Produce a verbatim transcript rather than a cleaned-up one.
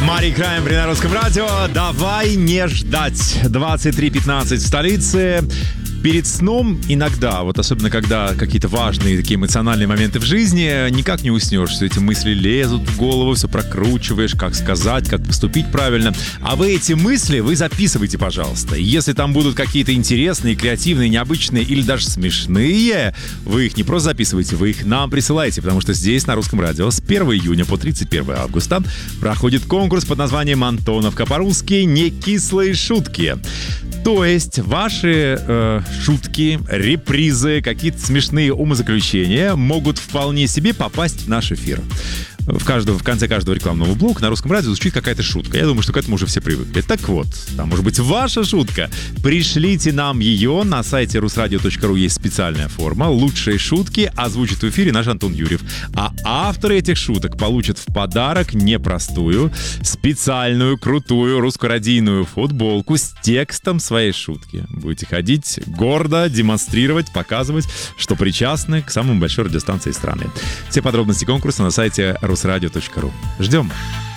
Мари Краймбрери на Русском радио. Давай не ждать. двадцать три пятнадцать в столице. Перед сном иногда, вот особенно когда какие-то важные такие эмоциональные моменты в жизни, никак не уснешь. Все эти мысли лезут в голову, все прокручиваешь, как сказать, как поступить правильно. А вы эти мысли, вы записывайте, пожалуйста. Если там будут какие-то интересные, креативные, необычные или даже смешные, вы их не просто записывайте, вы их нам присылайте, потому что здесь, на Русском радио, с первого июня по тридцать первое августа проходит конкурс под названием «Антоновка». По-русски «Не кислые шутки». То есть ваши э, шутки, репризы, какие-то смешные умозаключения могут вполне себе попасть в наш эфир. В, каждого, в конце каждого рекламного блока на Русском радио звучит какая-то шутка. Я думаю, что к этому уже все привыкли. Так вот, там может быть ваша шутка. Пришлите нам ее. На сайте русрадио точка ру есть специальная форма. Лучшие шутки озвучит в эфире наш Антон Юрьев. А авторы этих шуток получат в подарок непростую, специальную, крутую русскорадийную футболку с текстом своей шутки. Будете ходить гордо, демонстрировать, показывать, что причастны к самой большой радиостанции страны. Все подробности конкурса на сайте русрадио точка ру. Ждем!